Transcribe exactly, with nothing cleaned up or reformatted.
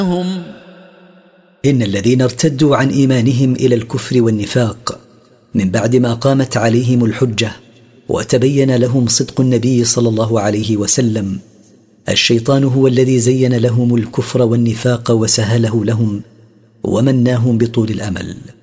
إن الذين ارتدوا عن إيمانهم إلى الكفر والنفاق من بعد ما قامت عليهم الحجة وتبين لهم صدق النبي صلى الله عليه وسلم، الشيطان هو الذي زين لهم الكفر والنفاق وسهله لهم ومناهم بطول الأمل.